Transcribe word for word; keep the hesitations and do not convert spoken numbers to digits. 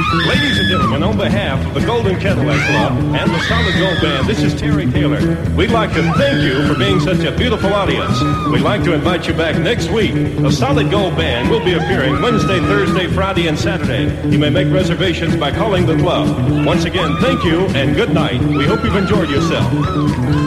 Ladies and gentlemen, on behalf of the Golden Cadillac Club and the Solid Gold Band, this is Terry Taylor. We'd like to thank you for being such a beautiful audience. We'd like to invite you back next week. The Solid Gold Band will be appearing Wednesday, Thursday, Friday, and Saturday. You may make reservations by calling the club. Once again, thank you and good night. We hope you've enjoyed yourself.